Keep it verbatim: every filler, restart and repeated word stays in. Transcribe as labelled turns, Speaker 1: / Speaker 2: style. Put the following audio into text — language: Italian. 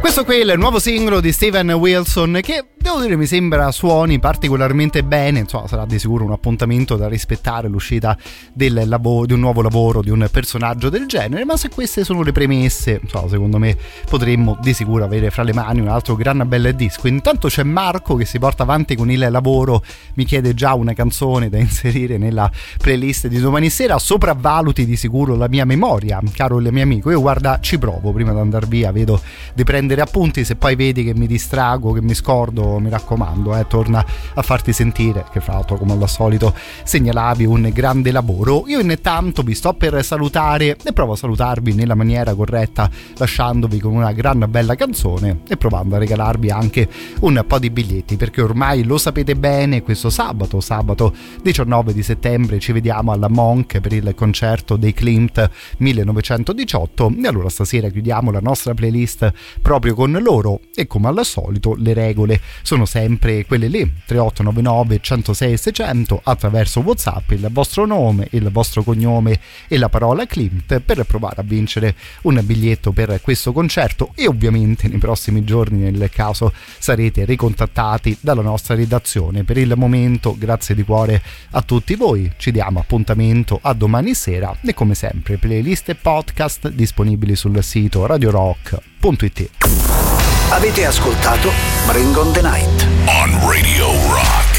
Speaker 1: Questo qui è il nuovo singolo di Steven Wilson che devo dire mi sembra suoni particolarmente bene, insomma sarà di sicuro un appuntamento da rispettare, l'uscita del lavoro, di un nuovo lavoro di un personaggio del genere, ma se queste sono le premesse, insomma, secondo me potremmo di sicuro avere fra le mani un altro gran bel disco. Intanto c'è Marco che si porta avanti con il lavoro, mi chiede già una canzone da inserire nella playlist di domani sera. Sopravvaluti di sicuro la mia memoria, caro il mio amico. Io guarda ci provo prima di andare via, vedo di prendere appunti, se poi vedi che mi distrago, che mi scordo, mi raccomando, eh, torna a farti sentire, che fra l'altro come al solito segnalavi un grande lavoro. Io intanto vi sto per salutare e provo a salutarvi nella maniera corretta, lasciandovi con una gran bella canzone e provando a regalarvi anche un po' di biglietti, perché ormai lo sapete bene, questo sabato sabato diciannove di settembre ci vediamo alla Monk per il concerto dei Klimt millenovecentodiciotto, e allora stasera chiudiamo la nostra playlist proprio con loro e come al solito le regole sono sempre quelle lì: tre otto nove nove uno zero sei seicento, attraverso WhatsApp il vostro nome, il vostro cognome e la parola Klimt per provare a vincere un biglietto per questo concerto. E ovviamente nei prossimi giorni, nel caso, sarete ricontattati dalla nostra redazione. Per il momento grazie di cuore a tutti voi, ci diamo appuntamento a domani sera e come sempre playlist e podcast disponibili sul sito radio rock punto it.
Speaker 2: Avete ascoltato Bring on the Night on Radio Rock.